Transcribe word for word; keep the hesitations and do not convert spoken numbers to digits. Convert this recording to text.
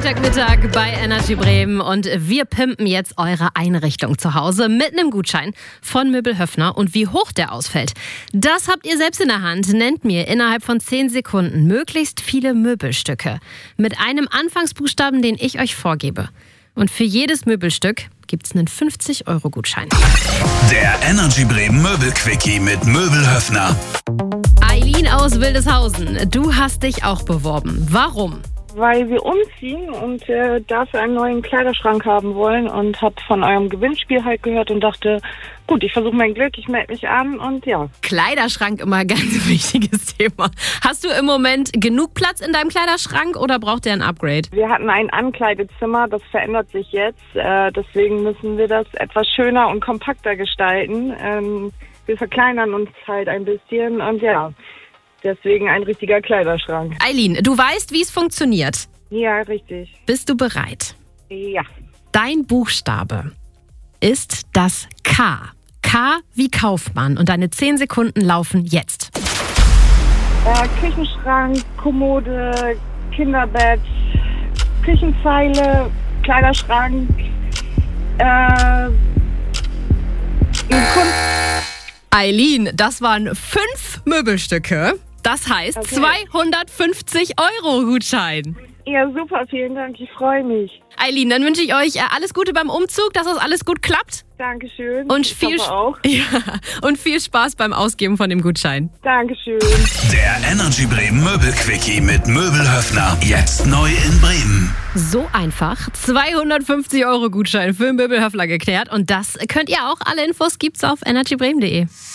Freitagmittag bei Energy Bremen und wir pimpen jetzt eure Einrichtung zu Hause mit einem Gutschein von Möbel Höffner. Und wie hoch der ausfällt, das habt ihr selbst in der Hand. Nennt mir innerhalb von zehn Sekunden möglichst viele Möbelstücke mit einem Anfangsbuchstaben, den ich euch vorgebe. Und für jedes Möbelstück gibt es einen fünfzig Euro Gutschein. Der Energy Bremen Möbelquickie mit Möbel Höffner. Eileen aus Wildeshausen, du hast dich auch beworben. Warum? Weil wir umziehen und äh, dafür einen neuen Kleiderschrank haben wollen und habe von eurem Gewinnspiel halt gehört und dachte, gut, ich versuche mein Glück, ich melde mich an und ja. Kleiderschrank immer ein ganz wichtiges Thema. Hast du im Moment genug Platz in deinem Kleiderschrank oder braucht der ein Upgrade? Wir hatten ein Ankleidezimmer, das verändert sich jetzt, äh, deswegen müssen wir das etwas schöner und kompakter gestalten. Ähm, wir verkleinern uns halt ein bisschen und ja. Deswegen ein richtiger Kleiderschrank. Eileen, du weißt, wie es funktioniert. Ja, richtig. Bist du bereit? Ja. Dein Buchstabe ist das K. K wie Kaufmann. Und deine zehn Sekunden laufen jetzt. Äh, Küchenschrank, Kommode, Kinderbett, Küchenzeile, Kleiderschrank, äh, Kunst. Eileen, das waren fünf Möbelstücke. Das heißt Okay. zweihundertfünfzig Euro Gutschein. Ja, super, vielen Dank, ich freue mich. Eileen, dann wünsche ich euch äh, alles Gute beim Umzug, dass das alles gut klappt. Dankeschön. Und ich viel, hoffe auch. ja, und viel Spaß beim Ausgeben von dem Gutschein. Dankeschön. Der Energy Bremen Möbelquickie mit Möbel Höffner. Jetzt neu in Bremen. So einfach. zweihundertfünfzig Euro Gutschein für Möbel Höffner geklärt. Und das könnt ihr auch. Alle Infos gibt's auf energy bremen punkt de.